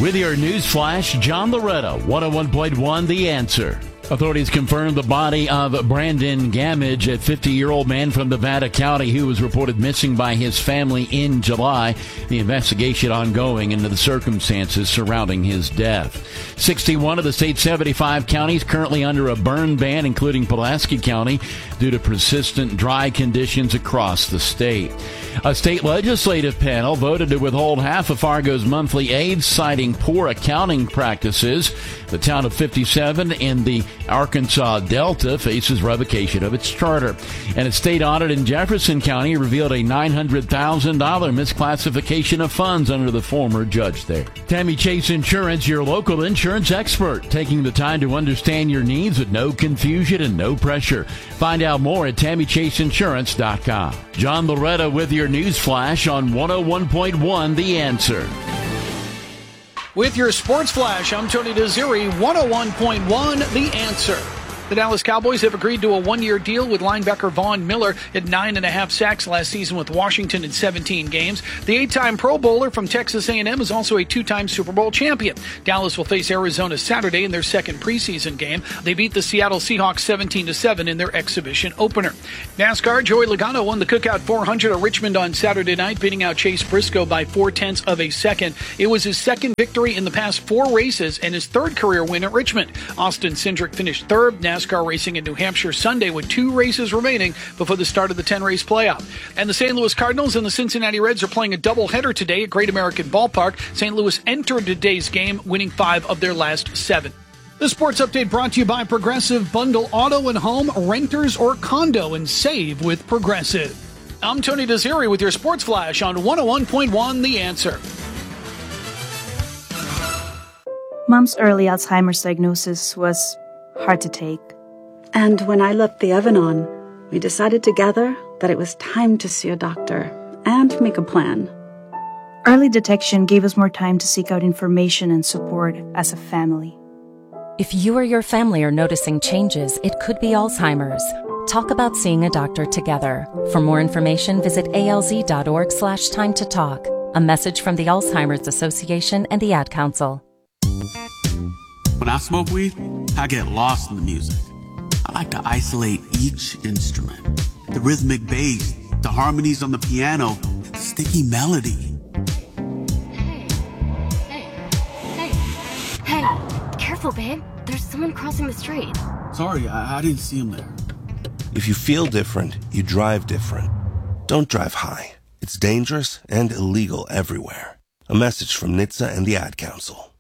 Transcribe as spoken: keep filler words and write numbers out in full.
With your news flash, John Loretta, one oh one point one The Answer. Authorities confirmed the body of Brandon Gamage, a fifty-year-old man from Nevada County who was reported missing by his family in July. The investigation ongoing into the circumstances surrounding his death. sixty-one of the state's seventy-five counties currently under a burn ban, including Pulaski County, due to persistent dry conditions across the state. A state legislative panel voted to withhold half of Fargo's monthly aid, citing poor accounting practices. The town of fifty-seven in the Arkansas Delta faces revocation of its charter. And a state audit in Jefferson County revealed a nine hundred thousand dollars misclassification of funds under the former judge there. Tammy Chase Insurance, your local insurance expert, taking the time to understand your needs with no confusion and no pressure. Find out more at tammy chase insurance dot com. John Loretta with your news flash on one oh one point one The Answer. With your sports flash, I'm Tony Desiri, one oh one point one The Answer. The Dallas Cowboys have agreed to a one-year deal with linebacker Von Miller at nine and a half sacks last season with Washington in seventeen games. The eight-time Pro Bowler from Texas A and M is also a two-time Super Bowl champion. Dallas will face Arizona Saturday in their second preseason game. They beat the Seattle Seahawks seventeen to seven in their exhibition opener. NASCAR, Joey Logano won the Cookout four hundred at Richmond on Saturday night, beating out Chase Briscoe by four-tenths of a second. It was his second victory in the past four races and his third career win at Richmond. Austin Cindric finished third. NASCAR racing in New Hampshire Sunday with two races remaining before the start of the ten-race playoff. And the Saint Louis Cardinals and the Cincinnati Reds are playing a doubleheader today at Great American Ballpark. Saint Louis entered today's game, winning five of their last seven. The sports update brought to you by Progressive. Bundle auto and home, renters or condo, and save with Progressive. I'm Tony Desiri with your sports flash on one oh one point one The Answer. Mom's early Alzheimer's diagnosis was hard to take. And when I left the oven on, we decided together that it was time to see a doctor and make a plan. Early detection gave us more time to seek out information and support as a family. If you or your family are noticing changes, it could be Alzheimer's. Talk about seeing a doctor together. For more information, visit alz.org slash time to talk. A message from the Alzheimer's Association and the Ad Council. When I smoke weed, I get lost in the music. I like to isolate each instrument. The rhythmic bass, the harmonies on the piano, the sticky melody. Hey, hey, hey, hey, careful, babe. There's someone crossing the street. Sorry, I, I didn't see him there. If you feel different, you drive different. Don't drive high. It's dangerous and illegal everywhere. A message from N H T S A and the Ad Council.